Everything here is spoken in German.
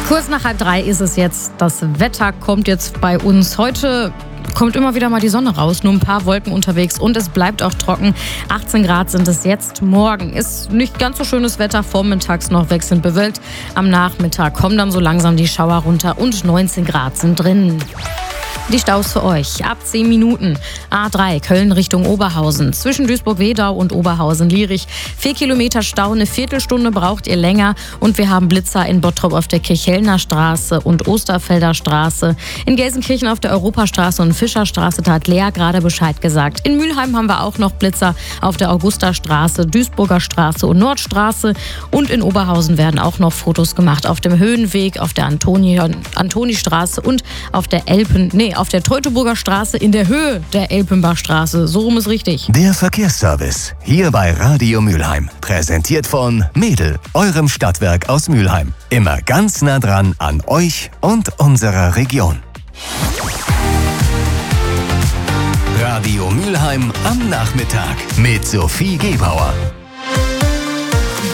Kurz nach 2:30 ist es jetzt. Das Wetter kommt jetzt bei uns. Heute kommt immer wieder mal die Sonne raus, nur ein paar Wolken unterwegs und es bleibt auch trocken. 18 Grad sind es jetzt. Morgen ist nicht ganz so schönes Wetter, vormittags noch wechselnd bewölkt. Am Nachmittag kommen dann so langsam die Schauer runter und 19 Grad sind drin. Die Staus für euch. Ab 10 Minuten. A3 Köln Richtung Oberhausen. Zwischen Duisburg-Wedau und Oberhausen-Lierich. 4 Kilometer Stau, eine Viertelstunde braucht ihr länger. Und wir haben Blitzer in Bottrop auf der Kirchhellner Straße und Osterfelder Straße. In Gelsenkirchen auf der Europastraße und Fischerstraße, da hat Lea gerade Bescheid gesagt. In Mülheim haben wir auch noch Blitzer auf der Augustastraße, Duisburger Straße und Nordstraße. Und in Oberhausen werden auch noch Fotos gemacht auf dem Höhenweg, auf der Antonistraße und auf der Teutoburger Straße in der Höhe der Elpenbachstraße. So rum ist richtig. Der Verkehrsservice hier bei Radio Mülheim. Präsentiert von Mädel, eurem Stadtwerk aus Mülheim. Immer ganz nah dran an euch und unserer Region. Radio Mülheim am Nachmittag mit Sophie Gebauer.